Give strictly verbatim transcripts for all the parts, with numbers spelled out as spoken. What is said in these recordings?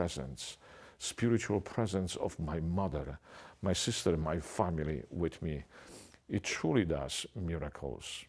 presence, spiritual presence of my mother, my sister, my family with me. It truly does miracles.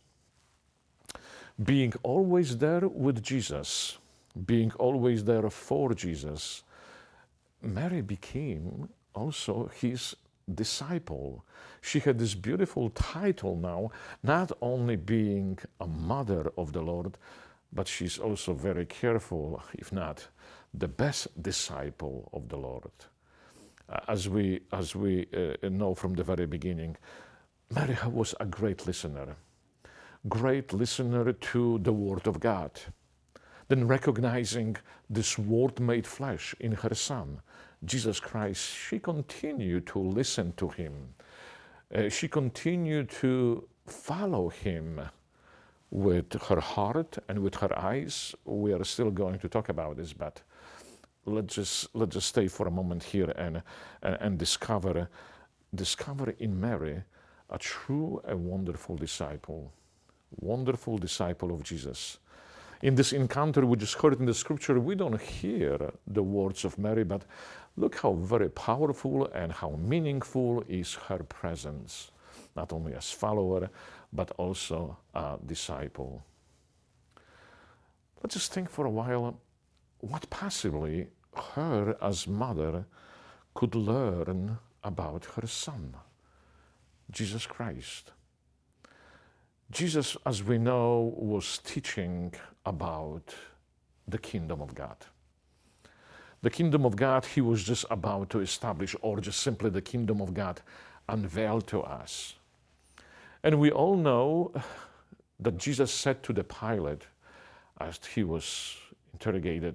Being always there with Jesus, being always there for Jesus, Mary became also his disciple. She had this beautiful title now, not only being a mother of the Lord, but she's also very careful, if not the best disciple of the Lord. As we, as we uh, know from the very beginning, Mary was a great listener, great listener to the Word of God. Then recognizing this Word made flesh in her Son, Jesus Christ, she continued to listen to him. Uh, she continued to follow him with her heart and with her eyes. We are still going to talk about this, but let's just, let's just stay for a moment here and, and, and discover, discover in Mary a true and wonderful disciple, wonderful disciple of Jesus. In this encounter we just heard in the scripture, we don't hear the words of Mary, but look how very powerful and how meaningful is her presence, not only as follower, but also a disciple. Let's just think for a while what possibly her as mother could learn about her Son, Jesus Christ. Jesus, as we know, was teaching about the kingdom of God. The kingdom of God he was just about to establish, or just simply the kingdom of God unveiled to us. And we all know that Jesus said to the Pilate, as he was interrogated,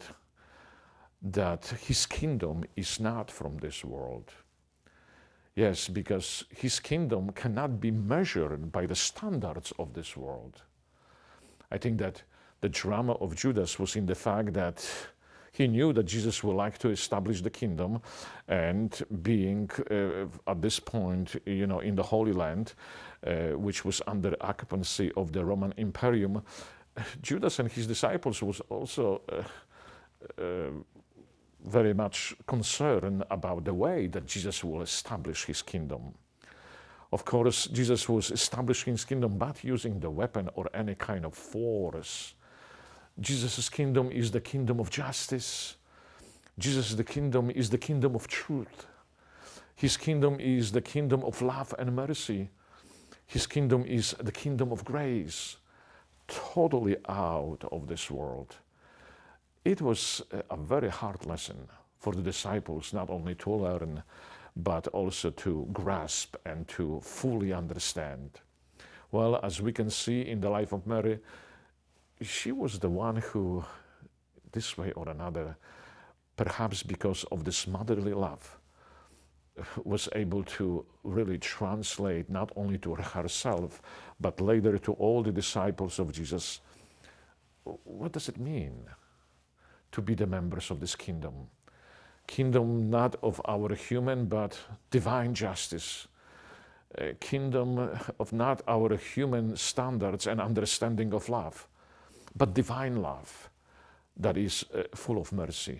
that his kingdom is not from this world. Yes, because his kingdom cannot be measured by the standards of this world. I think that the drama of Judas was in the fact that he knew that Jesus would like to establish the kingdom, and being uh, at this point, you know, in the Holy Land, uh, which was under occupancy of the Roman Imperium, Judas and his disciples was also uh, uh, very much concerned about the way that Jesus will establish his kingdom. Of course, Jesus was establishing his kingdom, but using the weapon or any kind of force. Jesus' kingdom is the kingdom of justice. Jesus' the kingdom is the kingdom of truth. His kingdom is the kingdom of love and mercy. His kingdom is the kingdom of grace, totally out of this world. It was a very hard lesson for the disciples, not only to learn, but also to grasp and to fully understand. Well, as we can see in the life of Mary, she was the one who, this way or another, perhaps because of this motherly love, was able to really translate not only to herself, but later to all the disciples of Jesus, what does it mean to be the members of this kingdom? Kingdom not of our human, but divine justice. A kingdom of not our human standards and understanding of love, but divine love that is uh, full of mercy.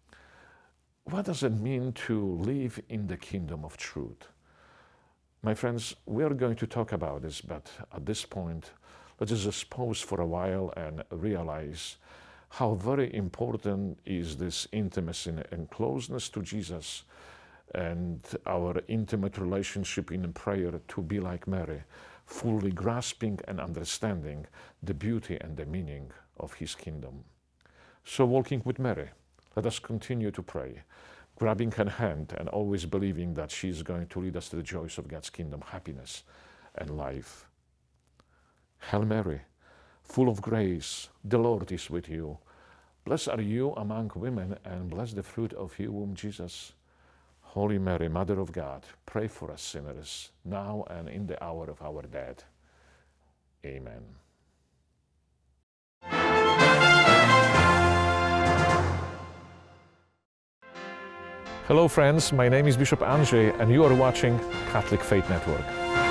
What does it mean to live in the kingdom of truth? My friends, we are going to talk about this, but at this point, let's just pause for a while and realize how very important is this intimacy and closeness to Jesus, and our intimate relationship in prayer to be like Mary, fully grasping and understanding the beauty and the meaning of his kingdom. So walking with Mary, let us continue to pray, grabbing her hand and always believing that she is going to lead us to the joys of God's kingdom, happiness and life. Hail Mary, full of grace, the Lord is with you. Blessed are you among women, and blessed the fruit of your womb, Jesus. Holy Mary, Mother of God, pray for us sinners, now and in the hour of our death. Amen. Hello friends, my name is Bishop Andrzej, and you are watching Catholic Faith Network.